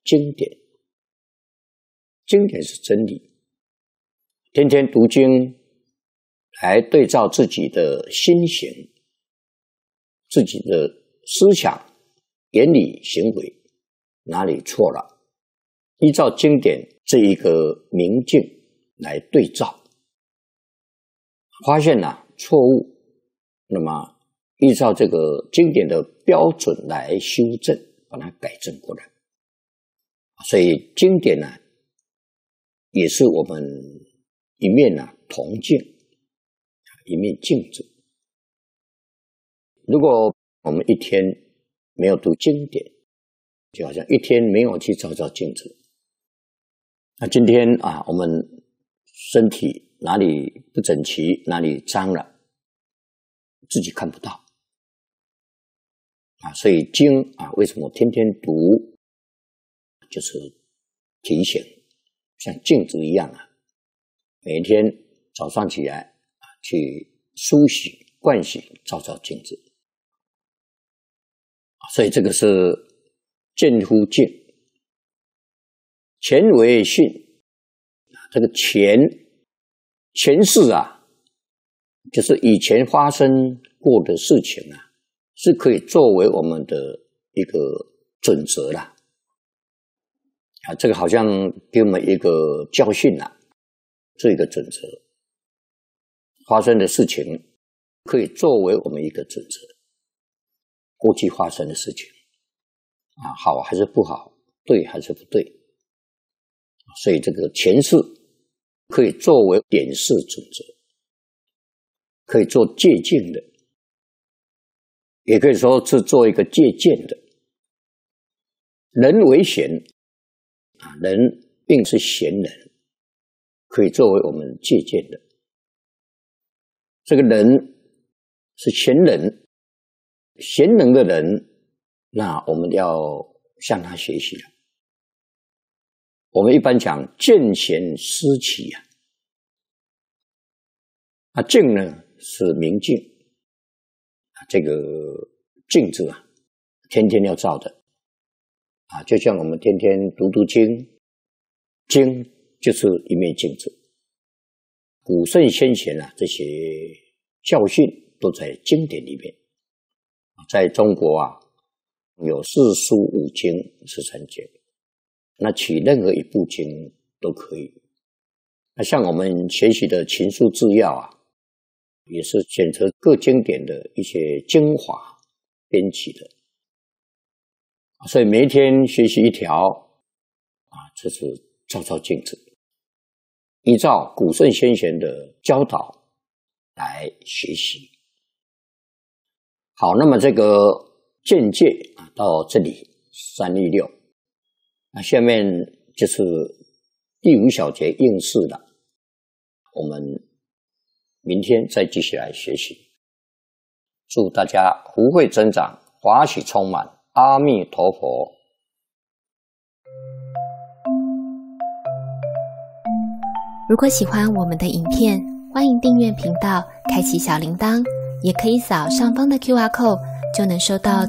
经典，经典是真理。天天读经来对照自己的心行，自己的思想、言语、行为哪里错了，依照经典这一个明镜来对照，发现错误，那么依照这个经典的标准来修正，把它改正过来。所以经典也是我们一面铜镜，一面镜子。如果我们一天没有读经典，就好像一天没有去照照镜子。那今天我们身体哪里不整齐，哪里脏了，自己看不到所以经为什么天天读，就是提醒，像镜子一样每天早上起来去梳洗、盥洗，照照镜子。所以这个是见乎镜，前为训。这个前世就是以前发生过的事情是可以作为我们的一个准则啦。这个好像给我们一个教训这一个准则，发生的事情可以作为我们一个准则。过去发生的事情好还是不好，对还是不对，所以这个前世可以作为点示准则，可以做借鉴的，也可以说是做一个借鉴的。人为贤人并是贤人，可以作为我们借鉴的。这个人是贤人，贤能的人，那我们要向他学习了。我们一般讲见贤思齐镜呢是明镜这个镜子天天要照的就像我们天天读经，经就是一面镜子。古圣先贤这些教训都在经典里面。在中国有四书五经13节，那取任何一部经都可以。那像我们学习的群书治要也是选择各经典的一些精华编辑的。所以每一天学习一条这是照照镜子，依照古圣先贤的教导来学习。好，那么这个见解到这里316，那下面就是第5小节应试了，我们明天再继续来学习。祝大家福慧增长，法喜充满，阿弥陀佛。 如果喜欢我们的影片，欢迎订阅频道，开启小铃铛，也可以扫上方的 QR code，就能收到